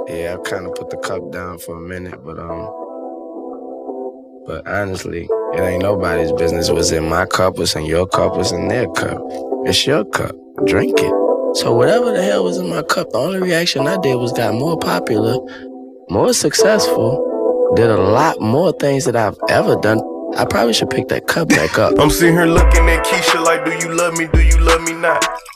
Yeah, I kind of put the cup down for a minute, but honestly, it ain't nobody's business what's in my cup, what's in your cup, what's in their cup. It's your cup. Drink it. So whatever the hell was in my cup, the only reaction I did was got more popular, more successful, did a lot more things that I've ever done. I probably should pick that cup back up. I'm sitting here looking at Keisha like, do you love me, do you love me not?